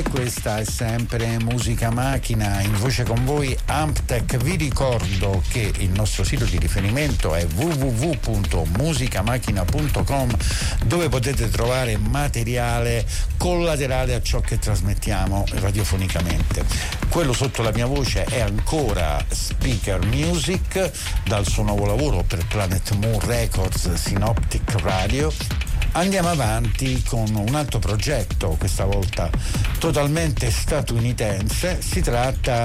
questa è sempre Musica Macchina, in voce con voi Amptech. Vi ricordo che il nostro sito di riferimento è www.musicamachina.com, dove potete trovare materiale collaterale a ciò che trasmettiamo radiofonicamente. Quello sotto la mia voce è ancora Speaker Music, dal suo nuovo lavoro per Planet Moon Records, Synoptic Radio. Andiamo avanti con un altro progetto, questa volta totalmente statunitense. Si tratta